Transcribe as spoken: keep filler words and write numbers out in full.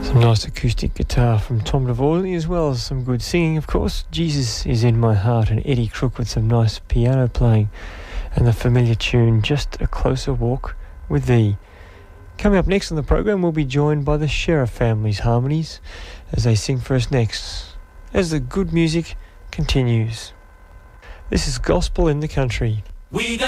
Some nice acoustic guitar from Tom DeVorley, as well as some good singing, of course. Jesus is in My Heart, and Eddie Crook with some nice piano playing, and the familiar tune Just a Closer Walk with Thee. Coming up next on the program, we'll be joined by the Sheriff Family's Harmonies as they sing for us next, as the good music continues. This is Gospel in the Country. We got